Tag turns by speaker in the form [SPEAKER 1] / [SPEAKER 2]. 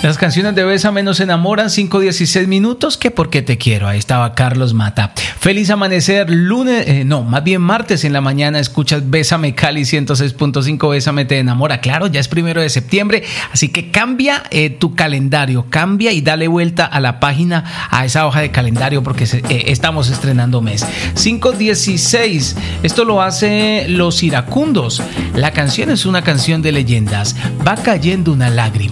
[SPEAKER 1] Las canciones de Bésame nos enamoran, 5:16 minutos, que porque te quiero. Ahí estaba Carlos Mata. Feliz amanecer, lunes, más bien martes en la mañana. Escuchas Bésame Cali 106.5, Bésame te enamora. Claro, ya es 1 de septiembre, así que cambia tu calendario, cambia y dale vuelta a la página, a esa hoja de calendario, porque estamos estrenando mes. 5:16, esto lo hace Los Iracundos. La canción es una canción de leyendas. Va cayendo una lágrima.